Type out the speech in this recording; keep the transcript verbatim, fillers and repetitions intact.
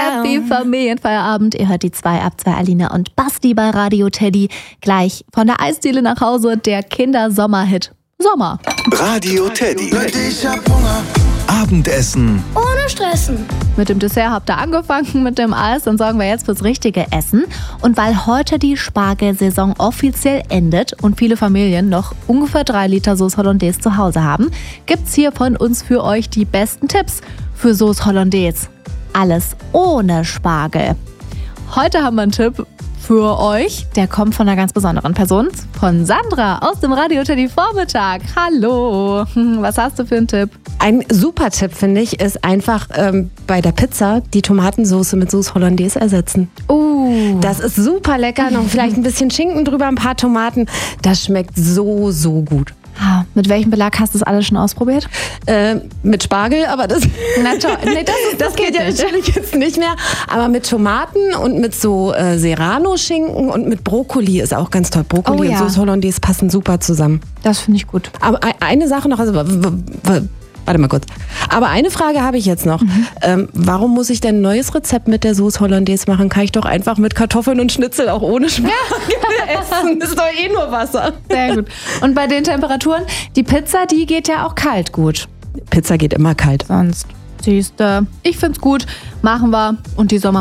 Happy Familienfeierabend. Ihr hört die zwei ab zwei Alina und Basti bei Radio Teddy. Gleich von der Eisdiele nach Hause der Kindersommerhit Sommer. Radio Teddy. Ich hab Hunger. Abendessen. Ohne Stressen. Mit dem Dessert habt ihr angefangen, mit dem Eis, dann sorgen wir jetzt fürs richtige Essen. Und weil heute die Spargelsaison offiziell endet und viele Familien noch ungefähr drei Liter Sauce Hollandaise zu Hause haben, gibt's hier von uns für euch die besten Tipps für Sauce Hollandaise. Alles ohne Spargel. Heute haben wir einen Tipp für euch. Der kommt von einer ganz besonderen Person, von Sandra aus dem Radio Teddy Vormittag. Hallo, was hast du für einen Tipp? Ein super Tipp, finde ich, ist einfach ähm, bei der Pizza die Tomatensauce mit Sauce Hollandaise ersetzen. Uh. Das ist super lecker, noch vielleicht ein bisschen Schinken drüber, ein paar Tomaten. Das schmeckt so, so gut. Ah, mit welchem Belag hast du das alles schon ausprobiert? Äh, mit Spargel, aber das, Na toll. Nee, das, ist, das, das geht, geht ja nicht. natürlich jetzt nicht mehr. Aber mit Tomaten und mit so äh, Serrano-Schinken und mit Brokkoli ist auch ganz toll. Brokkoli Oh, und ja. Sauce Hollandaise passen super zusammen. Das finde ich gut. Aber e- eine Sache noch, also w- w- w- warte mal kurz. Aber eine Frage habe ich jetzt noch. Mhm. Ähm, warum muss ich denn ein neues Rezept mit der Sauce Hollandaise machen? Kann ich doch einfach mit Kartoffeln und Schnitzel auch ohne Spargel essen. Das ist doch eh nur Wasser. Sehr gut. Und bei den Temperaturen, die Pizza, die geht ja auch kalt gut. Pizza geht immer kalt. Sonst siehst du, ich find's gut, machen wir und die Sommer